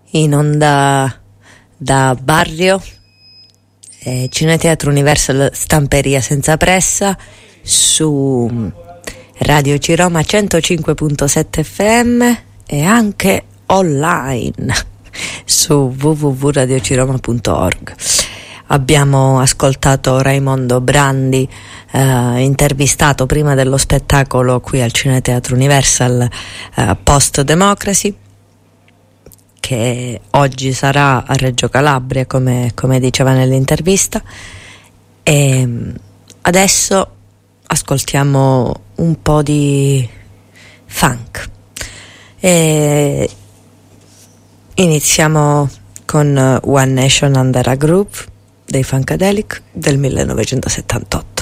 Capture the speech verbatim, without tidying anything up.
in onda da Barrio, eh, Cineteatro Universal Stamperia Senza Pressa, su Radio Ciroma centocinque virgola sette F M e anche online su w w w punto radio ciroma punto org. Abbiamo ascoltato Raimondo Brandi, eh, intervistato prima dello spettacolo qui al Cineteatro Universal, eh, Post Democracy, che oggi sarà a Reggio Calabria, come, come diceva nell'intervista. E adesso ascoltiamo un po' di funk e iniziamo con One Nation Under a Groove dei Funkadelic del millenovecentosettantotto.